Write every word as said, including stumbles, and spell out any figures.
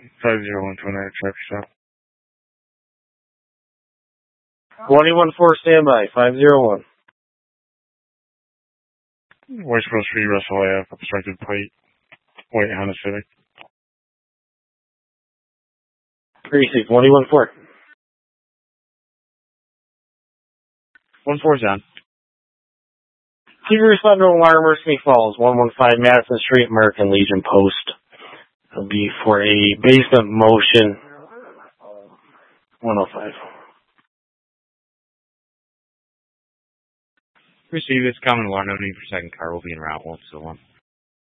five zero one, twenty-nine, traffic stop. twenty-one four, standby, five zero one. Westboro Street, Russell Ave, obstructed plate, white Honda Civic. Precinct, twenty-one four. one four is on. T V respond to alarm, Mercy Falls, one one five Madison Street, American Legion Post. It'll be for a basement motion, one oh five. Receive this common alarm, no need for second car. Will be en route, one two one.